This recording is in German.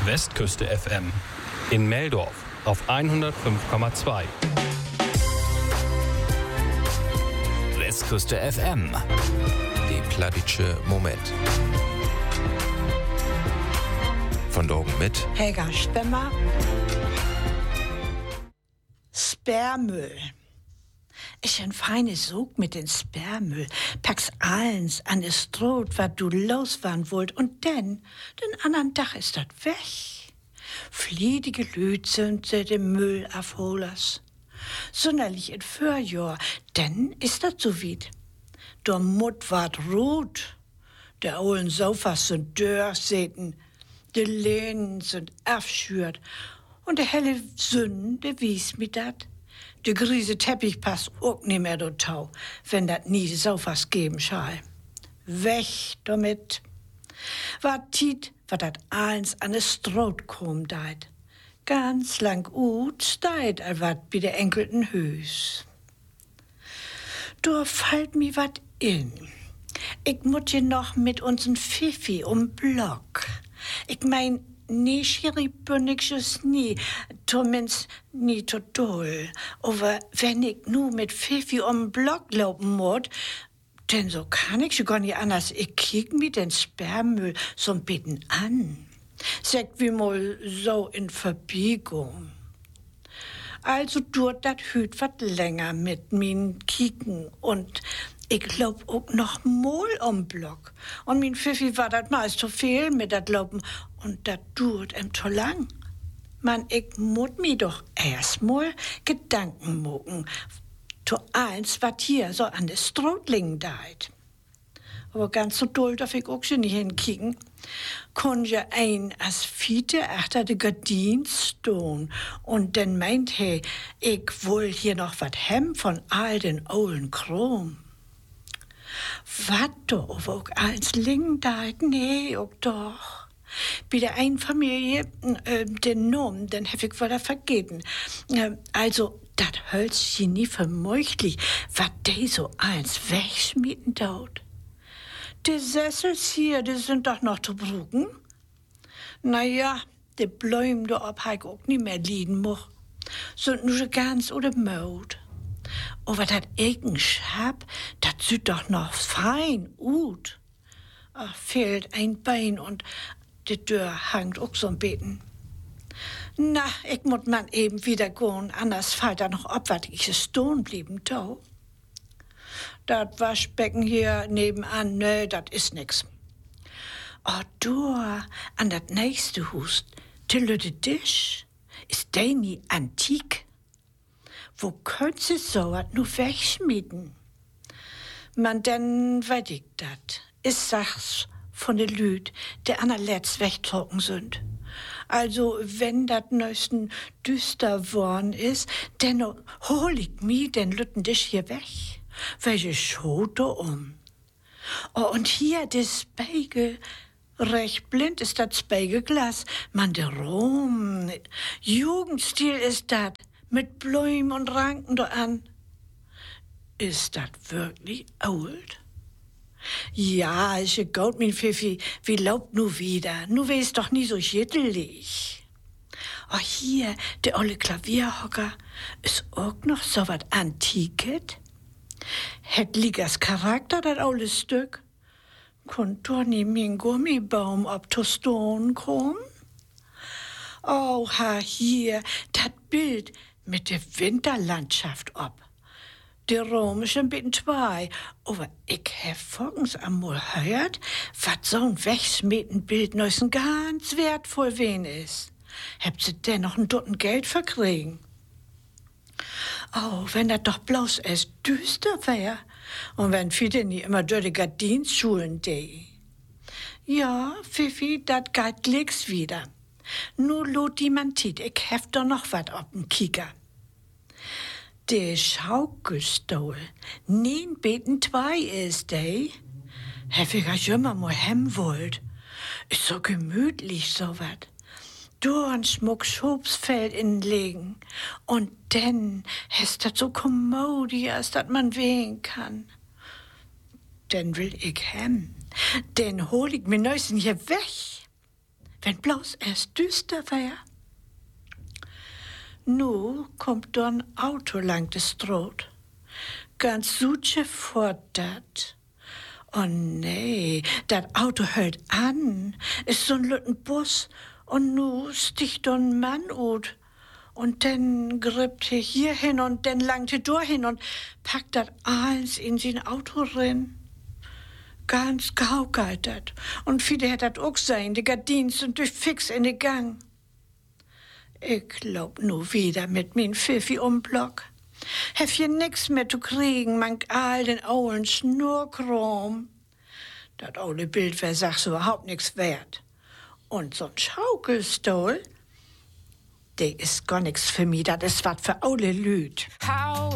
Westküste FM in Meldorf auf 105,2. Westküste FM, die Plattitsche Moment. Von Drogen mit Helga Spemmer. Sperrmüll. Ich ein feines Sog mit den Sperrmüll. Pack's alles an es Stroh, wat du losfahren wollt. Und den anderen Tag ist dat weg. Fliedige Lüt sind sie dem Müll afholers. Sonderlich in Vorjahr, denn ist dat so weit. Der Mut ward rot. Der ollen Sofas sind durchsäten. Die Lehnen sind abschürt. Und der helle Sünde wies mi dat. Der griese Teppich passt auch nicht mehr do Tau, wenn dat nie die Sofas geben schall. Weg damit. War Tiet, wat dat eins an es Stroh kom deit. Ganz lang ut steit, al wat bi der enkelten Hüs. Da fallt mi wat in. Ich mut je noch mit uns'n Fifi Block. Ich mein, nie schiribünnigsches nie, zumindest nie to doll. Aber wenn ich nu mit Fifi Block laufen muss, denn so kann ich schon gar nicht anders. Ich kiek mir den Sperrmüll so ein bisschen an. Sagt wie mal so in Verbiegung. Also tut dat hüt wat länger mit min Kieken und ich glaub auch noch mal Block. Und min Pfiffi war dat meist zu viel mit dat Laufen und dat tut zu lang. Man, ich mut mi doch erstmal Gedanken mucken. To eins, wat hier so an de Strohling deit. Aber ganz so doll darf ich auch schon nicht hinkicken. Kon ja ein as Fiete achter de Gardin stehen und dann meint he, ich woll hier noch wat hem von all den ollen Krom. Wat do, auch eins ling deit? Nee, auch doch. Bei der einen Familie, den Nomen, den hab ich wohl vergeben. Also, dat Hölzchen nie vermeuchtlich, wat de so eins wegschmieden daut. Die Sessels hier, die sind doch noch zu brugen. Naja, die Bläume da ob hab ich auch nie mehr liegen moch. Sind nur ganz oder Maut. Aber dat Egen Schab, dat sieht doch noch fein ut. Ach, fehlt ein Bein und die Tür hangt auch so ein Beten. Na, ich muss man eben wieder gehen, anders fällt da noch ob, wat ich stehen blieben, tau. Dat Waschbecken hier nebenan, nö, dat is nix. Oh, du, an dat nächste Hus, der lütte Tisch, ist der nie antik? Wo könnt sie so wat nu wegschmieden? Man, denn weet ich dat. Is sachs von de Lüt, der anerletzt wegtrocken sind. Also, wenn dat neuesten düster worn is, denn hol ich mi den lütten Tisch hier weg. Welche Schote Oh, und hier das Spiegel. Recht blind ist das Spiegelglas. Man, der Rom. Jugendstil ist das. Mit Blumen und Ranken da an. Ist das wirklich old? Ja, ist ja gut, mein Pfiffi. Wie laubt nu wieder? Nu wär's doch nie so jittelig. Oh, hier, der olle Klavierhocker. Ist auch noch so was Antiket? Het Ligas Charakter, dat olle Stück. Konnt doch nie min Gummibaum ob to Stone kommen? Oh, hier, dat Bild mit der Winterlandschaft ob. Der Rom ist ein bisschen zwei, aber ich hab vorgens einmal gehört, wat so ein Wegschmiedenbild neusen ganz wertvoll wen ist. Habt sie denn noch ein Dutten Geld verkriegen? Oh, wenn das doch bloß erst düster wär. Und wenn viele nie immer durch die Gardinsschulen de. Ja, Pfiffi, dat geht nix wieder. Nu lot die man tit, ich hef doch noch wat ob'n Kieker. De Schaukelstuhl, nien beten zwei ist, de. Hef ich ja immer mal hem wollt. Ist so gemütlich, so wat. Dornschmuck Schobsfeld inlegen. Und denn hast dat so kommodias, dat man wehen kann. Denn will ich hem. Den hol ich mir neuesten hier weg. wenn bloß erst düster wär. Nu kommt da ein Auto lang de Stroot. Ganz suche vor dat. Oh nee, dat Auto hält an. Ist so ein lütten Bus. Und nu sticht da ein Mann ut. Und dann grippt er hier hin und dann langt er dorthin und packt dat eins in sein Auto rein. Ganz gau geht dat. Und viele hat dat auch sein, die Gardins und durch fix in den Gang. Ich glaub nu wieder mit min Pfiffi Block. Hef hier nix mehr zu kriegen, mank all den ollen Schnurkrom. Dat ole Bild wär sachs überhaupt nix wert. Und so'n Schaukelstuhl, der ist gar nix für mich, dat ist wat für ole Lüd.